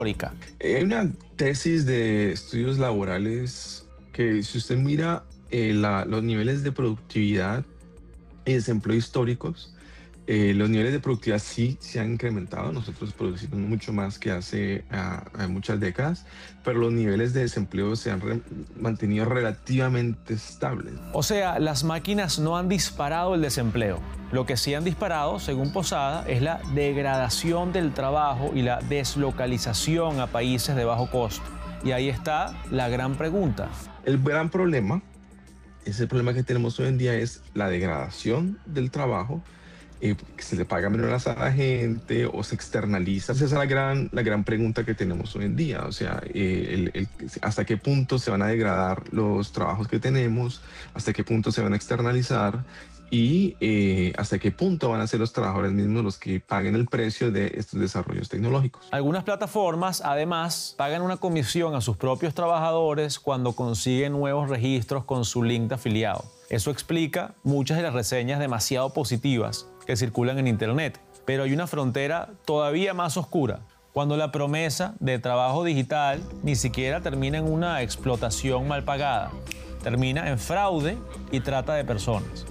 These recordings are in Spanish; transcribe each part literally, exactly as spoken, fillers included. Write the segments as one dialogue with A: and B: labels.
A: histórica.
B: Hay una tesis de estudios laborales que, si usted mira eh, la, los niveles de productividad y desempleo históricos, eh, los niveles de productividad sí se han incrementado. Nosotros producimos mucho más que hace uh, muchas décadas, pero los niveles de desempleo se han re mantenido relativamente estables.
A: O sea, las máquinas no han disparado el desempleo. Lo que sí han disparado, según Posada, es la degradación del trabajo y la deslocalización a países de bajo costo. Y ahí está la gran pregunta.
B: El gran problema, ese problema que tenemos hoy en día, es la degradación del trabajo. Eh, que se le paga menos a la gente o se externaliza. Esa es la gran, la gran pregunta que tenemos hoy en día. O sea, eh, el, el, hasta qué punto se van a degradar los trabajos que tenemos, hasta qué punto se van a externalizar y eh, hasta qué punto van a ser los trabajadores mismos los que paguen el precio de estos desarrollos tecnológicos.
A: Algunas plataformas, además, pagan una comisión a sus propios trabajadores cuando consiguen nuevos registros con su link de afiliado. Eso explica muchas de las reseñas demasiado positivas que circulan en Internet. Pero hay una frontera todavía más oscura, cuando la promesa de trabajo digital ni siquiera termina en una explotación mal pagada, termina en fraude y trata de personas.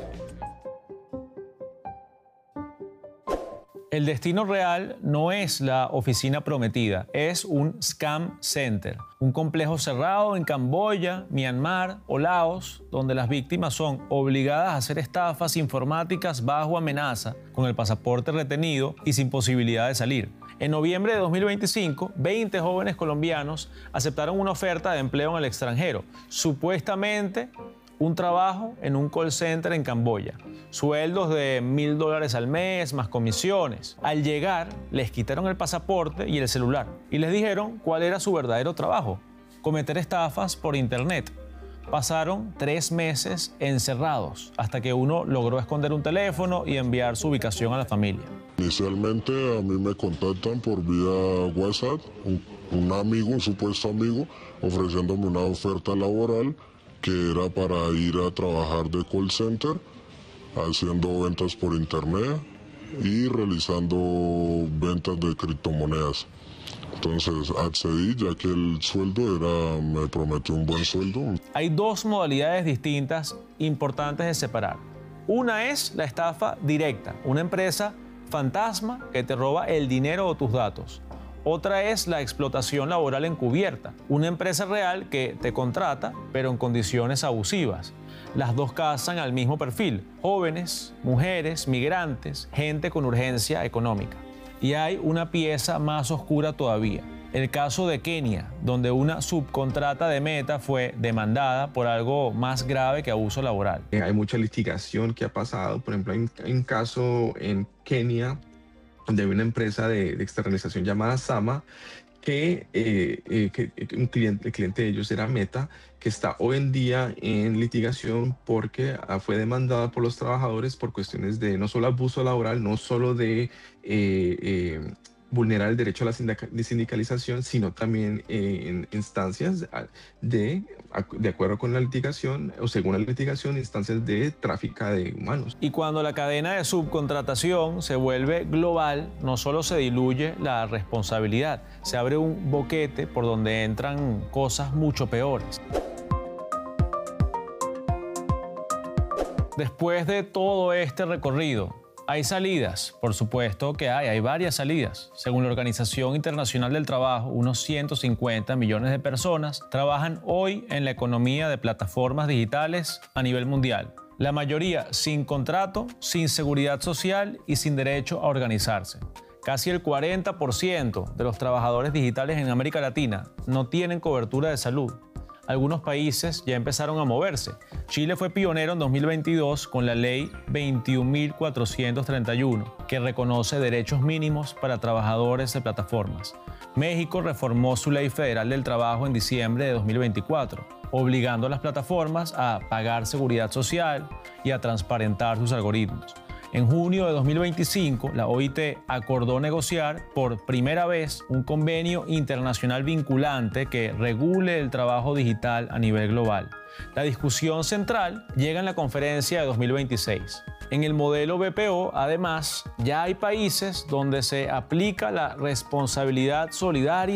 A: El destino real no es la oficina prometida, es un scam center, un complejo cerrado en Camboya, Myanmar o Laos, donde las víctimas son obligadas a hacer estafas informáticas bajo amenaza, con el pasaporte retenido y sin posibilidad de salir. En noviembre de dos mil veinticinco, veinte jóvenes colombianos aceptaron una oferta de empleo en el extranjero, supuestamente un trabajo en un call center en Camboya. Sueldos de mil dólares al mes, más comisiones. Al llegar, les quitaron el pasaporte y el celular y les dijeron cuál era su verdadero trabajo: cometer estafas por internet. Pasaron tres meses encerrados hasta que uno logró esconder un teléfono y enviar su ubicación a la familia.
C: Inicialmente a mí me contactan por vía WhatsApp, un, un amigo, un supuesto amigo, ofreciéndome una oferta laboral que era para ir a trabajar de call center, haciendo ventas por internet y realizando ventas de criptomonedas. Entonces accedí, ya que el sueldo era, me prometió un buen sueldo.
A: Hay dos modalidades distintas importantes de separar. Una es la estafa directa, una empresa fantasma que te roba el dinero o tus datos. Otra es la explotación laboral encubierta, una empresa real que te contrata, pero en condiciones abusivas. Las dos cazan al mismo perfil: jóvenes, mujeres, migrantes, gente con urgencia económica. Y hay una pieza más oscura todavía: el caso de Kenia, donde una subcontrata de Meta fue demandada por algo más grave que abuso laboral.
B: Hay mucha litigación que ha pasado. Por ejemplo, hay un, hay un caso en Kenia donde hay una empresa de, de externalización llamada Sama, que, eh, eh, que un cliente, el cliente de ellos era Meta, que está hoy en día en litigación porque fue demandada por los trabajadores por cuestiones de no solo abuso laboral, no solo de eh, eh, vulnerar el derecho a la sindicalización, sino también eh, en instancias de, de acuerdo con la litigación o según la litigación, instancias de tráfico de humanos.
A: Y cuando la cadena de subcontratación se vuelve global, no solo se diluye la responsabilidad, se abre un boquete por donde entran cosas mucho peores. Después de todo este recorrido, ¿hay salidas? Por supuesto que hay, hay varias salidas. Según la Organización Internacional del Trabajo, unos ciento cincuenta millones de personas trabajan hoy en la economía de plataformas digitales a nivel mundial. La mayoría sin contrato, sin seguridad social y sin derecho a organizarse. Casi el cuarenta por ciento de los trabajadores digitales en América Latina no tienen cobertura de salud. Algunos países ya empezaron a moverse. Chile fue pionero en dos mil veintidós con la ley veintiún mil cuatrocientos treinta y uno, que reconoce derechos mínimos para trabajadores de plataformas. México reformó su ley federal del trabajo en diciembre de dos mil veinticuatro, obligando a las plataformas a pagar seguridad social y a transparentar sus algoritmos. En junio de dos mil veinticinco, la O I T acordó negociar por primera vez un convenio internacional vinculante que regule el trabajo digital a nivel global. La discusión central llega en la conferencia de dos mil veintiséis. En el modelo B P O, además, ya hay países donde se aplica la responsabilidad solidaria